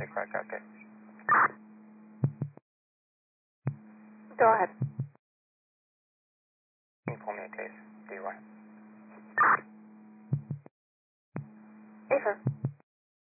correct, okay. Go ahead. Can you pull me a case? DUI. Afer.